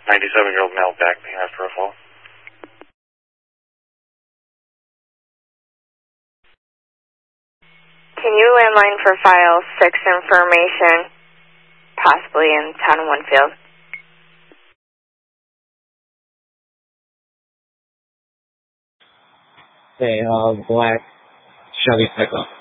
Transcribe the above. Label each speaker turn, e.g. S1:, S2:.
S1: 97-year-old male back pain after a fall.
S2: Can you landline for file 6 information, possibly in town of Winfield?
S3: Hey, black Chevy pickup.